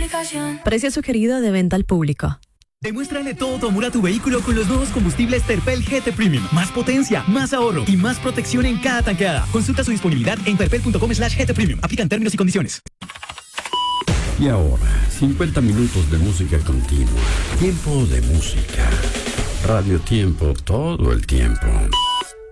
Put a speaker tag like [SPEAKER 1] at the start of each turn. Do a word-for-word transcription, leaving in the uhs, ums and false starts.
[SPEAKER 1] aplicación.
[SPEAKER 2] Precio sugerido de venta al público.
[SPEAKER 3] Demuéstrale todo tu amor a tu vehículo con los nuevos combustibles Terpel G T Premium. Más potencia, más ahorro y más protección en cada tanqueada. Consulta su disponibilidad en terpel punto com slash G T Premium. Aplican términos y condiciones.
[SPEAKER 4] Y ahora, cincuenta minutos de música continua. Tiempo de música. Radio Tiempo todo el tiempo.